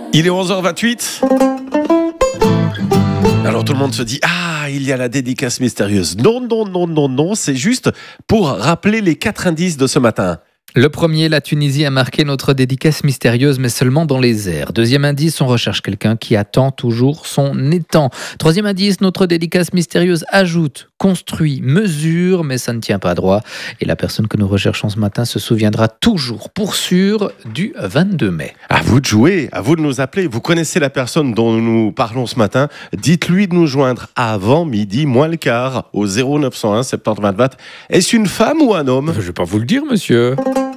Il est 11h28. Alors tout le monde se dit « Ah, il y a la dédicace mystérieuse ». Non, non, non, non, non, c'est juste pour rappeler les 4 indices de ce matin. Le premier, la Tunisie a marqué notre dédicace mystérieuse, mais seulement dans les airs. Deuxième indice, on recherche quelqu'un qui attend toujours son étang. Troisième indice, notre dédicace mystérieuse ajoute, construit, mesure, mais ça ne tient pas droit. Et la personne que nous recherchons ce matin se souviendra toujours, pour sûr, du 22 mai. À vous de jouer, à vous de nous appeler. Vous connaissez la personne dont nous parlons ce matin. Dites-lui de nous joindre avant midi, moins le quart, au 0901 70 20 20. Est-ce une femme ou un homme ? Je ne vais pas vous le dire, monsieur.